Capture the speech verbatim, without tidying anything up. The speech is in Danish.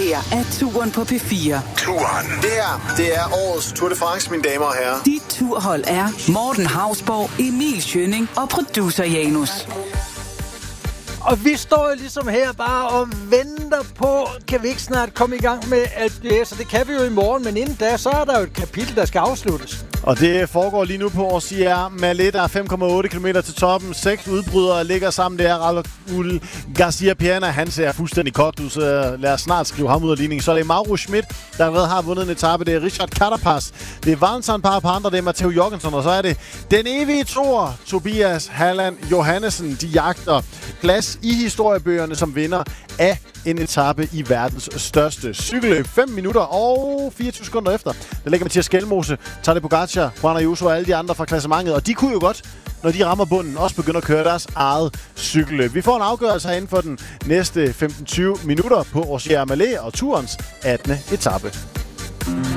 her er Turen på P fire. Turen. Det her, det er årets Tour de France, mine damer og herrer. Dit turhold er Morten Hausborg, Emil Schønning og producer Janus. Og vi står jo ligesom her bare og venter på, kan vi ikke snart komme i gang med alt det, så det kan vi jo i morgen, men inden da, så er der jo et kapitel, der skal afsluttes. Og det foregår lige nu på Orsier Mallet, der er fem komma otte kilometer til toppen. Seks udbrydere ligger sammen der. Raul Garcia Piana, han ser fuldstændig kort ud, så lad os snart skrive ham ud af ligningen. Så er det Mauro Schmidt, der allerede har vundet en etape. Det er Richard Carapaz. Det er Valentin Par på andre, det er Matteo Jorgensen. Og så er det den evige toer, Tobias Halland Johannesen. De jagter plads i historiebøgerne som vinder af en etape i verdens største cykelløb. fem minutter og fireogtyve sekunder efter. Der ligger Mathias Skelmose, Tadej Pogacar, Juan Ayuso og alle de andre fra klassementet. Og de kunne jo godt, når de rammer bunden, også begynde at køre deres eget cykelløb. Vi får en afgørelse herinde for den næste femten til tyve minutter på Orsier Mallet og turens attende etape.